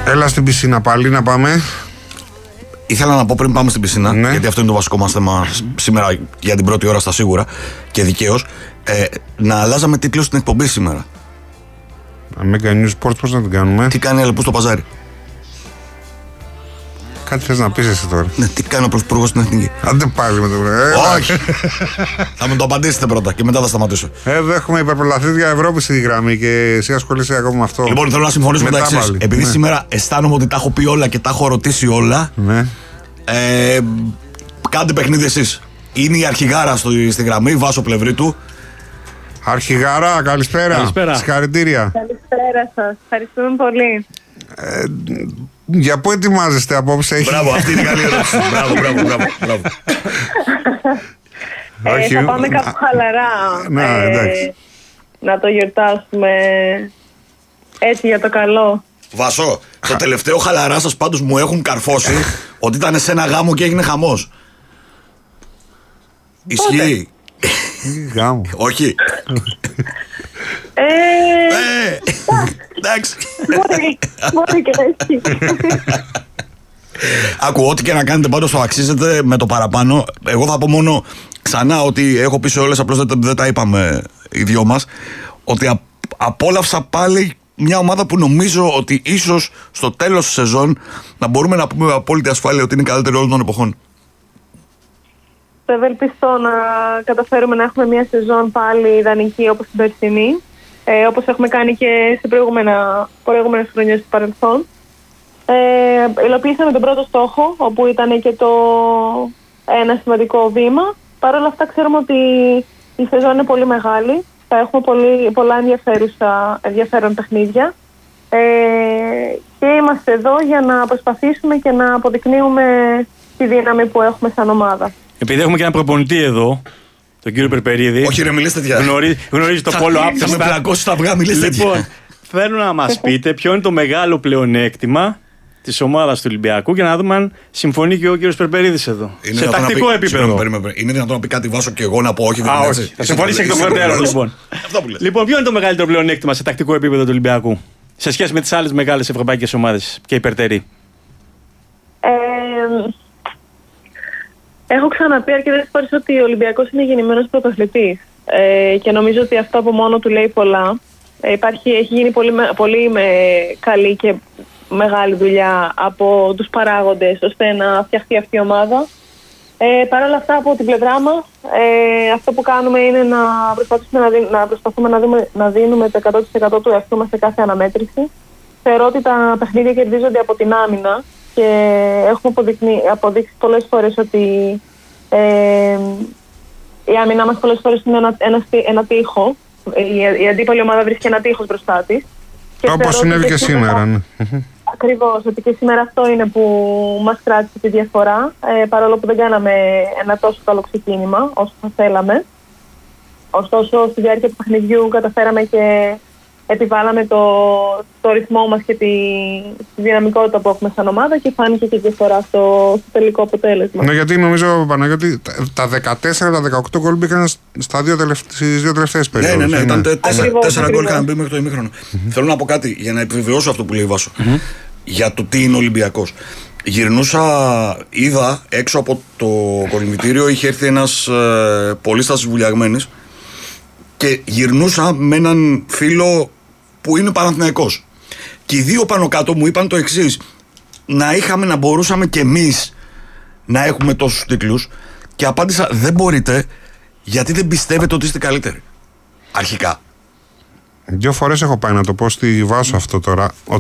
Έλα στην πισίνα πάλι να πάμε. Ήθελα να πω πριν πάμε στην πισίνα, ναι, γιατί αυτό είναι το βασικό μας θέμα σήμερα για την πρώτη ώρα στα σίγουρα και δικαίως, να αλλάζαμε τίτλο στην εκπομπή σήμερα. Mega News Sports, πώς να την κάνουμε? Τι κάνει Αλεπού στο παζάρι? Κάτι θες να πεις εσύ τώρα? Ναι, τι κάνει ο πρωθυπουργός στην Εθνική? Άντε πάλι με το Όχι! Θα μου το απαντήσετε πρώτα και μετά θα σταματήσω. Εδώ έχουμε υπερπρολαθήτρια Ευρώπη στη γραμμή και εσύ ασχολείσαι ακόμα με αυτό. Λοιπόν, θέλω να συμφωνήσουμε με τα εξής. Επειδή σήμερα αισθάνομαι ότι τα έχω πει όλα και τα έχω ρωτήσει όλα, κάντε παιχνίδι εσείς. Είναι η αρχηγάρα στη γραμμή, Βάσο Πλευρίτου. Αρχηγάρα, καλησπέρα. Συγχαρητήρια. Καλησπέρα σας. Ευχαριστούμε πολύ. Για πού ετοιμάζεστε απόψε? Μπράβο, αυτή είναι η καλή ερώτηση. Μπράβο. Θα πάμε κάπου χαλαρά. Εντάξει. Να το γιορτάσουμε έτσι για το καλό. Βάσο, το τελευταίο χαλαρά σας πάντως μου έχουν καρφώσει ότι ήταν σε ένα γάμο και έγινε χαμός. Ισχύει? Γάμο. Όχι. Εντάξει. Μπορεί και έτσι. Άκου, ό,τι και να κάνετε πάντως το αξίζετε με το παραπάνω. Εγώ θα πω μόνο ξανά ότι έχω πει σε όλες, απλώς δεν τα είπαμε οι δυο μας, ότι απόλαυσα πάλι μια ομάδα που νομίζω ότι ίσως στο τέλος της σεζόν να μπορούμε να πούμε με απόλυτη ασφάλεια ότι είναι η καλύτερη όλων των εποχών. Ευελπιστώ να καταφέρουμε να έχουμε μια σεζόν πάλι ιδανική όπως την περσινή, όπως έχουμε κάνει και σε προηγούμενες χρονιές του παρελθόν. Υλοποιήσαμε τον πρώτο στόχο, όπου ήταν και ένα σημαντικό βήμα. Παρ' όλα αυτά ξέρουμε ότι η σεζόν είναι πολύ μεγάλη. Θα έχουμε πολλά ενδιαφέρον παιχνίδια. Και είμαστε εδώ για να προσπαθήσουμε και να αποδεικνύουμε τη δύναμη που έχουμε σαν ομάδα. Επειδή έχουμε και ένα προπονητή εδώ, τον κύριο Περπερίδη. Όχι ρε, μιλήστε τέτοια. Γνωρίζει το πόλο άπτυστα. Θα με πλακώσει τα αυγά, μιλήστε τέτοια. Λοιπόν, θέλω να μας πείτε ποιο είναι το μεγάλο πλεονέκτημα της ομάδας του Ολυμπιακού και να δούμε αν συμφωνεί και ο κύριος Περπερίδης εδώ. Είναι σε τακτικό επίπεδο. Είναι δυνατόν να πει κάτι Βάσο και εγώ να πω όχι? Όχι. Θα συμφωνήσει εκ των προτέρων λοιπόν. Λοιπόν, ποιο είναι το μεγαλύτερο πλεονέκτημα σε τακτικό επίπεδο του Ολυμπιακού σε σχέση με τις άλλες μεγάλες ευρωπαϊκές ομάδες και υπερτερεί? Έχω ξαναπεί αρκετές φορές ότι ο Ολυμπιακός είναι γεννημένος πρωταθλητής και νομίζω ότι αυτό από μόνο του λέει πολλά. Έχει γίνει πολύ καλή και μεγάλη δουλειά από τους παράγοντες ώστε να φτιαχτεί αυτή η ομάδα. Παρ' όλα αυτά, από την πλευρά μας, αυτό που κάνουμε είναι να προσπαθούμε να δίνουμε το 100% του εαυτού μας σε κάθε αναμέτρηση. Θεωρώ ότι τα παιχνίδια κερδίζονται από την άμυνα και έχουμε αποδείξει πολλές φορές ότι η άμυνά μας πολλές φορές είναι ένα τείχο. Η αντίπαλη ομάδα βρίσκει ένα τείχος μπροστά της. Όπως συνέβη και σήμερα. Ναι. Ακριβώς, ότι και σήμερα αυτό είναι που μας κράτησε τη διαφορά, παρόλο που δεν κάναμε ένα τόσο καλό ξεκίνημα όσο θα θέλαμε. Ωστόσο, στη διάρκεια του παιχνιδιού καταφέραμε και επιβάλαμε το ρυθμό μας και τη δυναμικότητα που έχουμε σαν ομάδα και φάνηκε και διαφορά στο τελικό αποτέλεσμα. Ναι, γιατί νομίζω, Παναγιώτη, τα 14-18 γκολ μπήκαν στις δύο τελευταίες περίοδους. Ναι, ήταν 4 γκολ είχαν μπει μέχρι το ημίχρονο. Θέλω να πω κάτι για να επιβεβαιώσω αυτό που λέει η Βάσο. Για το τι είναι ο Ολυμπιακός. Είδα έξω από το κολυμβητήριο, είχε έρθει ένας πολίστας βουλιαγμένης και γυρνούσα με έναν φίλο που είναι Παναθηναϊκός. Και οι δύο πάνω κάτω μου είπαν το εξής: να μπορούσαμε κι εμείς να έχουμε τόσους τίτλους. Και απάντησα: δεν μπορείτε, γιατί δεν πιστεύετε ότι είστε καλύτεροι. Αρχικά. 2 φορές έχω πάει να το πω στη Βάσο αυτό τώρα.